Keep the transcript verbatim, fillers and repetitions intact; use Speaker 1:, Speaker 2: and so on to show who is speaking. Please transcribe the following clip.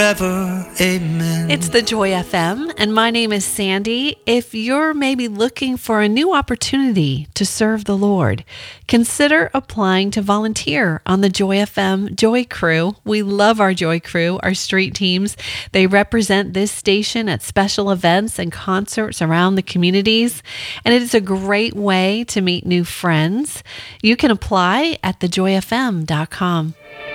Speaker 1: forever. Amen.
Speaker 2: It's the Joy F M, and my name is Sandy. If you're maybe looking for a new opportunity to serve the Lord, consider applying to volunteer on the Joy F M Joy Crew. We love our Joy Crew, our street teams. They represent this station at special events and concerts around the communities, and it is a great way to meet new friends. You can apply at the joy f m dot com.